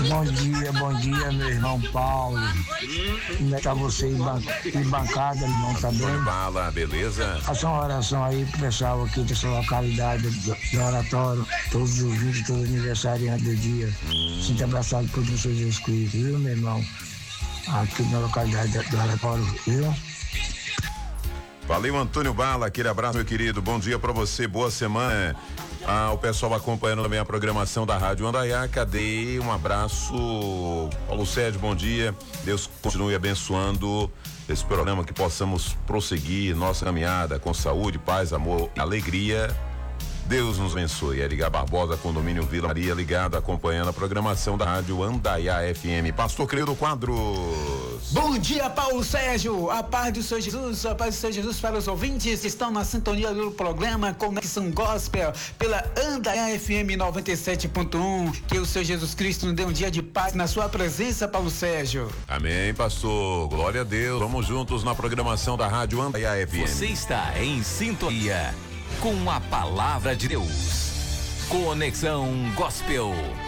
Bom dia, meu irmão Paulo. Como é que tá você em bancada, irmão, tá bem? Fala, beleza? Faça uma oração aí pro pessoal aqui dessa localidade do Oratório, todos os 20, todos os aniversariantes do dia. Sinta abraçado por Deus Jesus Cristo, viu, meu irmão? Aqui na localidade do Oratório, viu? Valeu, Antônio Bala, aquele abraço, meu querido. Bom dia pra você, boa semana. O pessoal acompanhando também a programação da Rádio Andaiá, cadê? Um abraço. Paulo Sérgio, bom dia. Deus continue abençoando esse programa, que possamos prosseguir nossa caminhada com saúde, paz, amor e alegria. Deus nos abençoe. Edgar Barbosa, condomínio Vila Maria, ligado, acompanhando a programação da Rádio Andaiá FM. Pastor Credo Quadros. Bom dia, Paulo Sérgio. A paz do Senhor Jesus, a paz do Senhor Jesus para os ouvintes que estão na sintonia do programa Conexão Gospel pela Andaiá FM 97.1. Que o Senhor Jesus Cristo nos dê um dia de paz na sua presença, Paulo Sérgio. Amém, pastor. Glória a Deus. Vamos juntos na programação da Rádio Andaiá FM. Você está em sintonia com a palavra de Deus. Conexão Gospel.